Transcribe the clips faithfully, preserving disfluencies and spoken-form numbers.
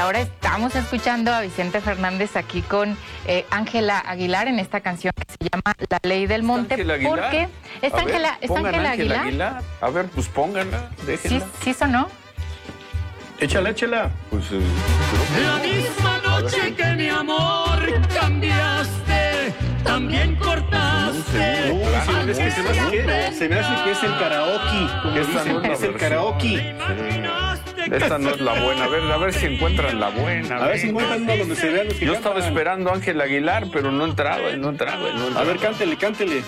ahora estamos escuchando a Vicente Fernández aquí con Ángela eh, Aguilar en esta canción que se llama La Ley del Monte. Porque es Ángela Ángela Aguilar. Aguilar. A ver, pues pónganla, déjenla. ¿Sí, sí sonó? Échala, échala. Pues, eh, la misma noche que mi amor cambiaste, también cortaste. No, no, no, es que se me hace que, se me hace que es el karaoke. Que esta no es, es el karaoke. Sí. Esta no es la buena. A ver, a ver si encuentran la buena. A ver si encuentran una donde se vean los que Yo cantan. estaba esperando a Ángela Aguilar, pero no entraba, no entraba, no entraba. A ver, cántele, cántele.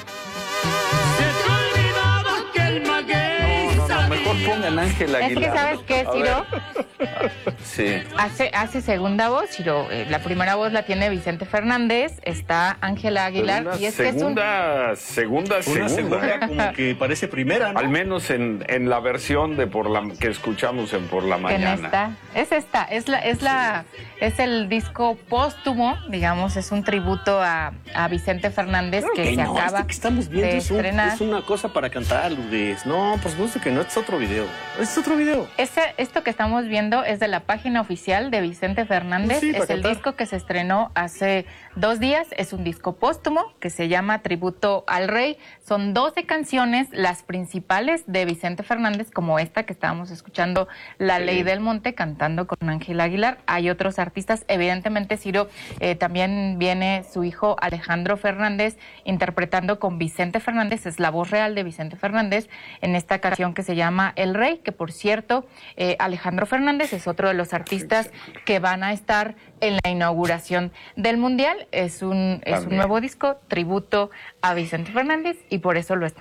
Mejor pongan Ángela Aguilar. Es que, ¿sabes qué, Ciro? Sí. Hace, hace segunda voz, Ciro. Eh, la primera voz la tiene Vicente Fernández, está Ángela Aguilar. Una y es segunda, que es un... segunda, Una segunda. segunda, como que parece primera, ¿no? Al menos en, en la versión de por la que escuchamos en Por la Mañana. En esta, es esta, es la, es la, es el disco póstumo, digamos, es un tributo a, a Vicente Fernández Claro que, que se no, acaba este que estamos viendo de es, un, estrenar. es una cosa para cantar, Lourdes. No, por supuesto que no, este es otro video. Este es otro video. Ese, esto que estamos viendo es de la página oficial de Vicente Fernández. Sí, es el cantar. disco que se estrenó hace dos días. Es un disco póstumo que se llama Tributo al Rey. Son doce canciones, las principales de Vicente Fernández, como esta que estábamos escuchando, La Sí. Ley del Monte, cantando con Ángela Aguilar. Hay otros artistas. Evidentemente, Ciro, eh, también viene su hijo Alejandro Fernández interpretando con Vicente Fernández. Es la voz real de Vicente Fernández en esta canción que se llama El Rey, que por cierto, eh, Alejandro Fernández es otro de los artistas que van a estar en la inauguración del Mundial. Es un, es un nuevo disco, tributo a Vicente Fernández, y por eso lo estamos